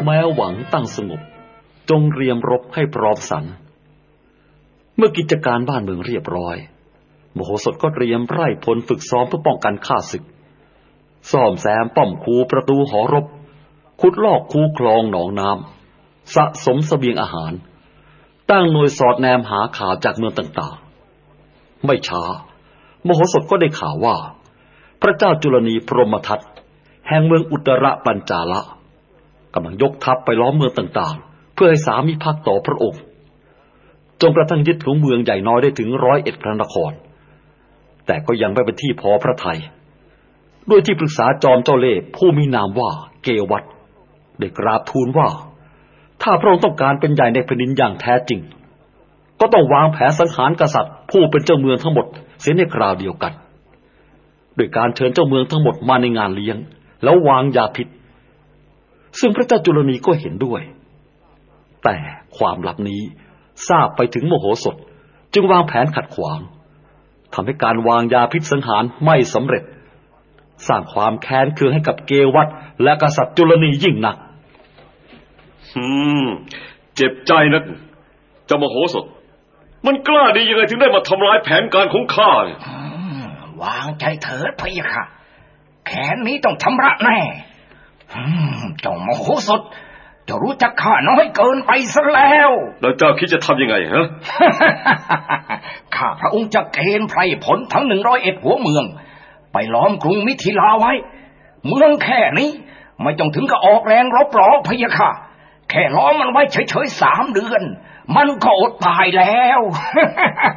แม้หวังตั้งสงบจงเตรียมรบให้พร้อมสันเมื่อกิจการบ้านเมืองเรียบร้อยมโหสถก็เตรียมไพร่พลฝึกซ้อมเพื่อป้องกันข้าศึกซ่อมแซมป้อมคูประตูหอรบขุดลอกคูคลองหนองน้ำสะสมเสบียงอาหารตั้งหน่วยสอดแนมหาข่าวจากเมืองต่างๆไม่ช้ามโหสถก็ได้ข่าวว่าพระเจ้าจุลนีพรหมทัตแห่งเมืองอุตรปัญจาละกำลังยกทัพไปล้อมเมืองต่างๆเพื่อให้สามิภักดิ์ต่อพระองค์จนกระทั่งยึดของเมืองใหญ่น้อยได้ถึง101พระนครแต่ก็ยังไม่เป็นที่พอพระทัยด้วยที่ปรึกษาจอมเจ้าเล่ห์ผู้มีนามว่าเกวัฏได้กราบทูลว่าถ้าพระองค์ต้องการเป็นใหญ่ในแผ่นดินอย่างแท้จริงก็ต้องวางแผนสังหารกษัตริย์ผู้เป็นเจ้าเมืองทั้งหมดเสียในคราวเดียวกันโดยการเชิญเจ้าเมืองทั้งหมดมาในงานเลี้ยงแล้ววางยาพิษซึ่งพระเจ้าจุลนีก็เห็นด้วยแต่ความลับนี้ทราบไปถึงมโหสถจึงวางแผนขัดขวางทำให้การวางยาพิษสังหารไม่สำเร็จสร้างความแค้นเคืองให้กับเกวัฏและกษัตริย์จุลนียิ่งนักเจ็บใจนักเจ้ามโหสถมันกล้าดียังไงถึงได้มาทำลายแผนการของข้าวางใจเถิดพะยะค่ะแขนนี้ต้องชำระแน่เจ้ามโหสถเจ้ารู้จักข้าน้อยเกินไปซะแล้วเจ้าคิดจะทำยังไงฮะข้าพระองค์จะเกณฑ์ไพร่พลทั้ง101หัวเมืองไปล้อมกรุงมิถิลาไว้เมืองแค่นี้ไม่ต้องถึงกับออกแรงรบหรอกพะยะค่ะแค่ล้อมมันไว้เฉยๆ3 เดือนมันก็อดตายแล้ว